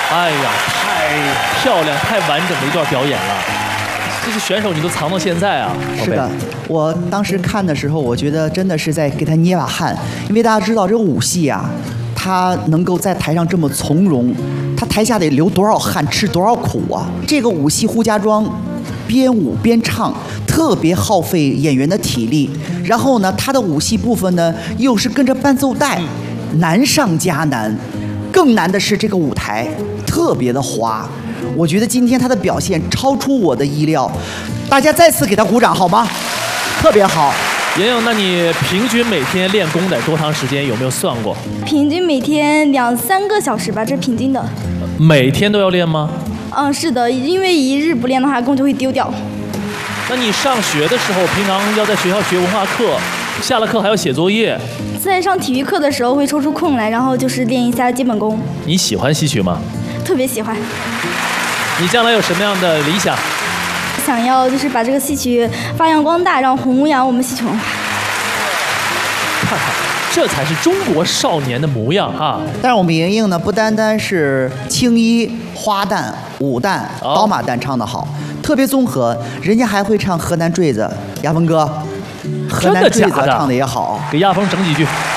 哎呀，太漂亮、太完整的一段表演了。这些选手你都藏到现在啊？ 是的，我当时看的时候，我觉得真的是在给他捏把汗，因为大家知道这个武戏啊，他能够在台上这么从容，他台下得流多少汗，吃多少苦啊！这个武戏呼家庄，边舞边唱，特别耗费演员的体力。然后呢，他的武戏部分呢，又是跟着伴奏带，难上加难。更难的是这个舞台特别的滑。我觉得今天他的表现超出我的意料，大家再次给他鼓掌好吗？特别好。 莹莹，那你平均每天练功得多长时间？有没有算过？ 平均每天2-3个小时吧，这是平均的。 每天都要练吗？ 是的，因为一日不练的话，功就会丢掉。 那你上学的时候，平常要在学校学文化课，下了课还要写作业。 在上体育课的时候会抽出空来，然后就是练一下基本功。 你喜欢戏曲吗？ 特别喜欢。 你将来有什么样的理想？ 想要就是把这个戏曲发扬光大，让弘扬我们戏曲文化。 看看，这才是中国少年的模样啊！ 但是我们莹莹呢，不单单是青衣、花旦、武旦、刀马旦唱得好，特别综合，人家还会唱河南坠子。亚峰哥，河南坠子唱得也好， 给亚峰整几句。